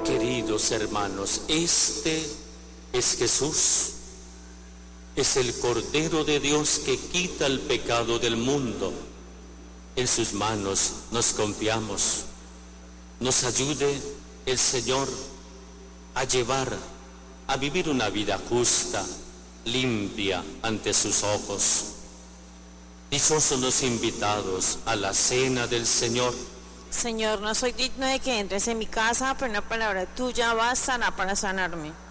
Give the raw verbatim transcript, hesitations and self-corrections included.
Queridos hermanos, este es Jesús, es el Cordero de Dios que quita el pecado del mundo. En sus manos nos confiamos. Nos ayude el Señor a llevar, a vivir una vida justa, limpia ante sus ojos. Dichosos los invitados a la cena del Señor. Señor, no soy digno de que entres en mi casa, pero una palabra tuya bastará para sanarme.